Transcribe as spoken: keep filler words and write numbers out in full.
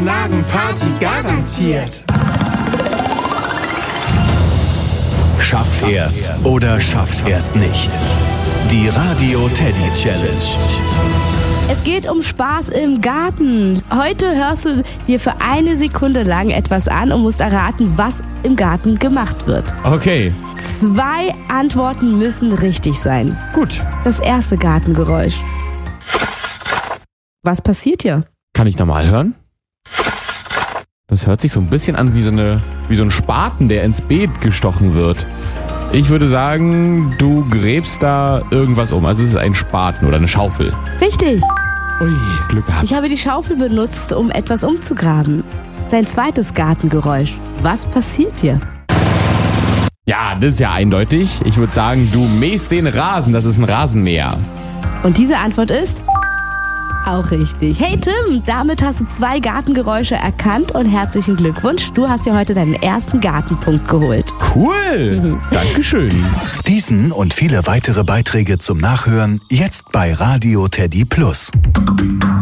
Anlagenparty garantiert. Schafft er's oder schafft er's nicht? Die Radio Teddy Challenge. Es geht um Spaß im Garten. Heute hörst du dir für eine Sekunde lang etwas an und musst erraten, was im Garten gemacht wird. Okay. Zwei Antworten müssen richtig sein. Gut. Das erste Gartengeräusch. Was passiert hier? Kann ich nochmal hören? Das hört sich so ein bisschen an wie so, eine, wie so ein Spaten, der ins Beet gestochen wird. Ich würde sagen, du gräbst da irgendwas um. Also es ist ein Spaten oder eine Schaufel. Richtig. Ui, Glück gehabt. Ich habe die Schaufel benutzt, um etwas umzugraben. Dein zweites Gartengeräusch. Was passiert hier? Ja, das ist ja eindeutig. Ich würde sagen, du mähst den Rasen. Das ist ein Rasenmäher. Und diese Antwort ist auch richtig. Hey Tim, damit hast du zwei Gartengeräusche erkannt und herzlichen Glückwunsch. Du hast dir heute deinen ersten Gartenpunkt geholt. Cool. Mhm. Dankeschön. Diesen und viele weitere Beiträge zum Nachhören jetzt bei Radio Teddy Plus.